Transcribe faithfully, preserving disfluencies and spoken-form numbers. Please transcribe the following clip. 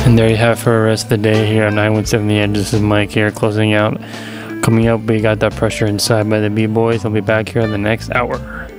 And there you have it for the rest of the day here on nine one seven The Edge. This is Mike here closing out. Coming up, we got That Pressure Inside by the B-Boys. I'll be back here in the next hour.